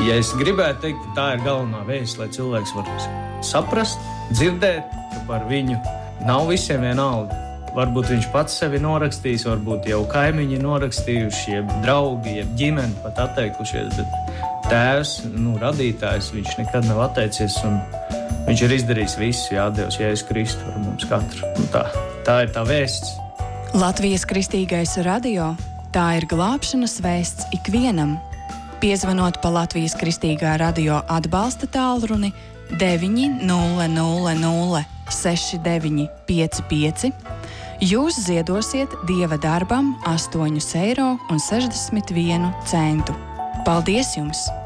Ja es gribētu teikt, ka tā ir galvenā vēsts, lai cilvēks var saprast, dzirdēt, ka par viņu nav visiem vienalga. Varbūt viņš pats sevi norakstījis, varbūt jau kaimiņi norakstījuši, jeb draugi, jeb ģimeni pat atteikušies, bet tēvs, radītājs, viņš nekad nav atteicies un viņš ir izdarījis visu, Dievs, Jēzus Kristu par mums katru. Tā ir tā vēsts. Latvijas Kristīgais radio, tā ir glābšanas vēsts ikvienam. Piezvanot pa Latvijas Kristīgā radio atbalsta tālruni 900 6955, jūs ziedosiet Dieva darbam 8,61 eiro. Paldies jums!